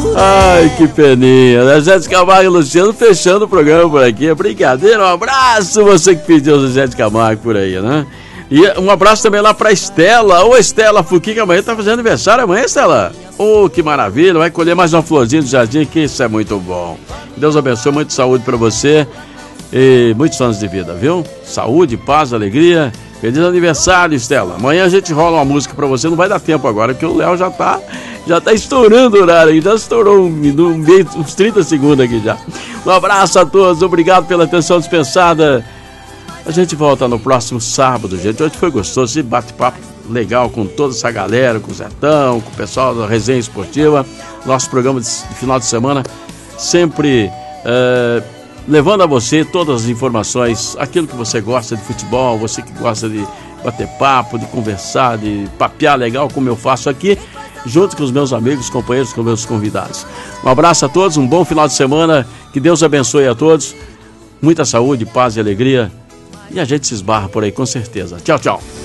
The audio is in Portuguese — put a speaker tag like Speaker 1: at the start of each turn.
Speaker 1: Ai, que peninha. Zezé de Camargo e Luciano fechando o programa por aqui. É brincadeira. Um abraço, você que pediu o Zezé de Camargo por aí, né? E um abraço também lá pra Estela. Ô, Estela Fuqui, que amanhã tá fazendo aniversário. Amanhã, Estela? Ô, que maravilha. Vai colher mais uma florzinha do jardim, que isso é muito bom. Deus abençoe, muita saúde pra você. E muitos anos de vida, viu? Saúde, paz, alegria. Feliz aniversário, Estela. Amanhã a gente rola uma música pra você. Não vai dar tempo agora, porque o Léo já tá estourando o horário aqui. Já estourou uns 30 segundos aqui já. Um abraço a todos. Obrigado pela atenção dispensada. A gente volta no próximo sábado, gente. Hoje foi gostoso. Esse bate-papo legal com toda essa galera, com o Zetão, com o pessoal da Resenha Esportiva. Nosso programa de final de semana sempre levando a você todas as informações, aquilo que você gosta de futebol, você que gosta de bater papo, de conversar, de papear legal, como eu faço aqui, junto com os meus amigos, companheiros, com meus convidados. Um abraço a todos, um bom final de semana, que Deus abençoe a todos, muita saúde, paz e alegria, e a gente se esbarra por aí com certeza. Tchau, tchau.